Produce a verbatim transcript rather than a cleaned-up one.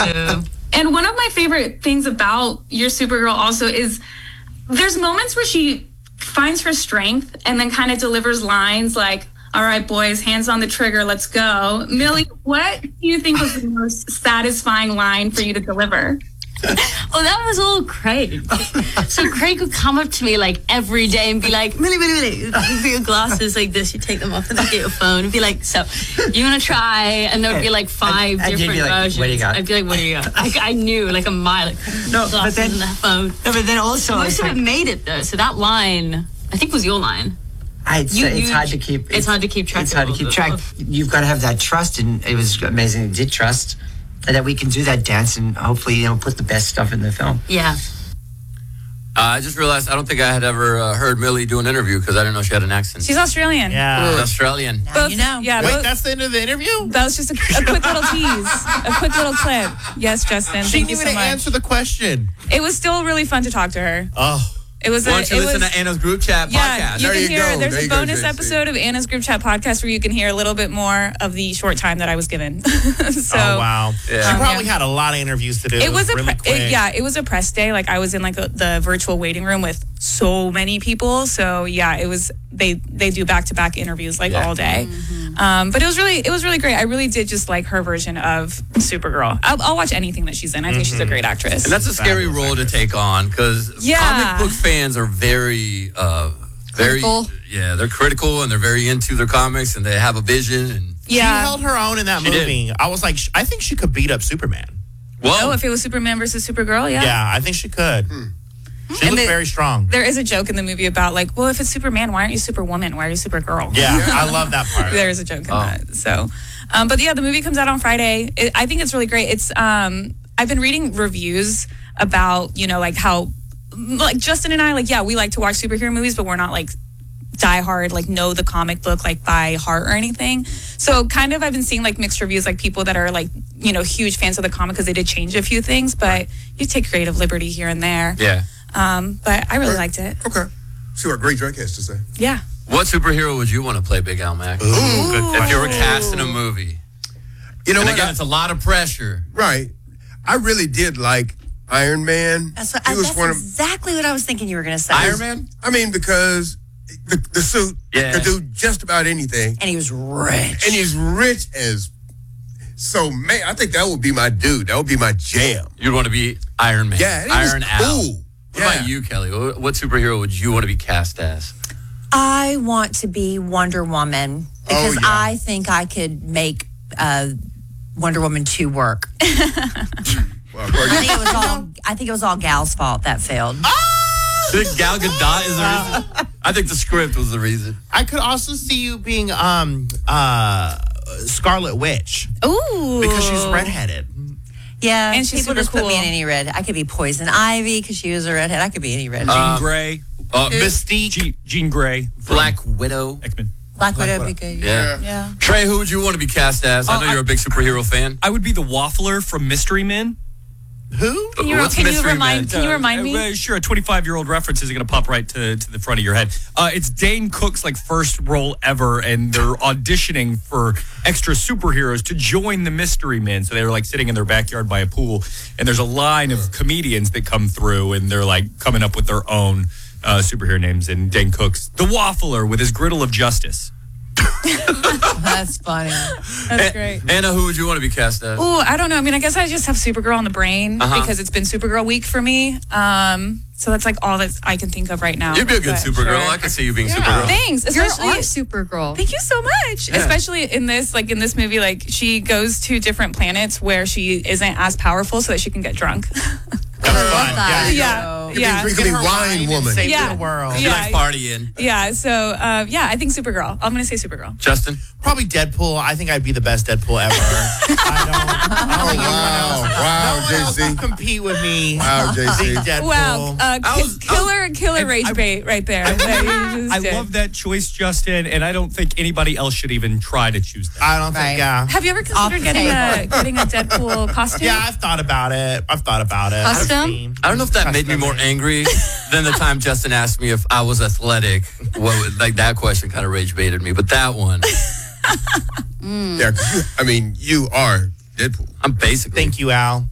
too. And one of my favorite things about your Supergirl also is there's moments where she finds her strength and then kind of delivers lines like, all right, boys, hands on the trigger, let's go. Millie, what do you think was the most satisfying line for you to deliver? Well, that was all Craig. So Craig would come up to me like every day and be like, Millie, Millie, Millie, you put your glasses like this, you take them off and then get your phone and be like, so you want to try? And there would be like five and, and different like, versions. What do you got? I'd be like, what do you got? Like, I knew like a mile, like, no, glasses but then, and the phone. No, but then also most of like, it made it though. So that line, I think was your line. I'd say You- it's you- hard to keep. It's hard to keep track It's of hard to all keep the track. stuff. You've got to have that trust, and it was amazing. You did trust that we can do that dance, and hopefully, you know, put the best stuff in the film. Yeah. Uh, I just realized I don't think I had ever uh, heard Millie do an interview because I didn't know she had an accent. She's Australian. Ooh, Australian. Both, you know. Yeah, Wait, both- that's the end of the interview? that was just a, a quick little tease, a quick little clip. Yes, Justin. She Thank didn't you so even much. answer the question. It was still really fun to talk to her. Oh. It was. Why a, don't you it listen was, to Anna's group chat Yeah, podcast? you There can you hear. go. There's There a you go, bonus J C. episode of Anna's group chat podcast where you can hear a little bit more of the short time that I was given. so, oh, wow. Yeah. She probably yeah. had a lot of interviews to do. It was a really pre- quick. it, yeah, it was a press day. Like I was in like a, the virtual waiting room with so many people. So yeah, it was they they do back to back interviews like Yeah. all day. Um, but it was really it was really great. I really did just like her version of Supergirl. I'll, I'll watch anything that she's in. I think she's a great actress. And that's a scary Fabulous role to take on because Yeah. comic book fans are very, uh, very, Critical. yeah, they're critical and they're very into their comics and they have a vision. And She yeah. held her own in that She did. movie. I was like, sh- I think she could beat up Superman. well, Oh, if it was Superman versus Supergirl, yeah. Yeah, I think she could. She And looked the- very strong. There is a joke in the movie about like, well, if it's Superman, why aren't you Superwoman? Why are you Supergirl? Yeah, I love that part. There is a joke in Oh. that. So, um, but yeah, the movie comes out on Friday. It, I think it's really great. It's um, I've been reading reviews about you know like how like Justin and I like yeah we like to watch superhero movies, but we're not like die hard like know the comic book like by heart or anything. So kind of I've been seeing like mixed reviews, like people that are like you know huge fans of the comic because they did change a few things, but you take creative liberty here and there. yeah. Um, but I really liked it. Okay. See what Great Drake has to say. Yeah. What superhero would you want to play, Big Al Mac? Ooh, good If you were question. cast in a movie. You know And what? again, I- it's a lot of pressure. right. I really did like Iron Man. That's, what, He I, was that's one of- exactly what I was thinking you were going to say. Iron Man? I mean, because the, the suit Yeah. could do just about anything. And he was rich. And he's rich as. So, man, I think that would be my dude. That would be my jam. You'd want to be Iron Man. Yeah, and he was Iron Al. cool. What Yeah. about you, Kelly? What what superhero would you want to be cast as? I want to be Wonder Woman because Oh, yeah. I think I could make uh, Wonder Woman two work. Well, I think it was all. I think it was all Gal's fault that failed. You think Gal Gadot is the reason? I think the script was the reason. I could also see you being um uh Scarlet Witch Ooh. because she's redheaded. Yeah, And she's people super just put me cool. in any red. I could be Poison Ivy because she was a redhead. I could be any red. Uh, Gray, Uh, Mystique, Jean, Jean Grey, from Black Widow. X-Men. Black Widow would be good. Yeah. Yeah. Trey, who would you want to be cast as? I know Uh, you're a big superhero fan. I would be the Waffler from Mystery Men. Who? Can you, What's can you Mystery remind? Man? Can you remind Uh, me? uh, sure, a twenty-five-year-old reference isn't going to pop right to, to the front of your head. Uh, it's Dane Cook's like first role ever, and they're auditioning for extra superheroes to join the Mystery Men. So they were like sitting in their backyard by a pool, and there's a line of comedians that come through, and they're like coming up with their own uh, superhero names. And Dane Cook's the Waffler with his griddle of justice. That's funny. That's great. Anna, who would you want to be cast as? Oh, I don't know. I mean, I guess I just have Supergirl on the brain Uh-huh. because it's been Supergirl week for me. Um, so that's like all that I can think of right now. You'd be a good But Supergirl. sure. I could see you being Supergirl. Thanks, You're especially. our Supergirl. Thank you so much. Yeah. Especially in this, like in this movie, like she goes to different planets where she isn't as powerful, so that she can get drunk. That's fun. that. Yeah. yeah, yeah, You could be Get her Wine and Woman. Save Yeah. the world. She Yeah. likes partying. yeah. So uh, yeah, I think Supergirl. I'm gonna say Supergirl. Justin? Probably Deadpool. I think I'd be the best Deadpool ever. I don't. I don't think wow. anyone else, Wow, no one else J C. can compete with me. Wow, J C. Big Deadpool. Wow, uh, I was- ki- killer, killer I- rage I- bait right there. that you just I did. love that choice, Justin, and I don't think anybody else should even try to choose that. I don't Right. think. Yeah. Have you ever Off considered the getting a table. getting a Deadpool costume? Yeah, I've thought about it. I've thought about it. Custom? I don't know if that made me more angry than the time Justin asked me if I was athletic. What would- like that question kind of rage baited me, but that one, Yeah, 'cause you, I mean, you are Deadpool. I'm basically. Thank you, Al.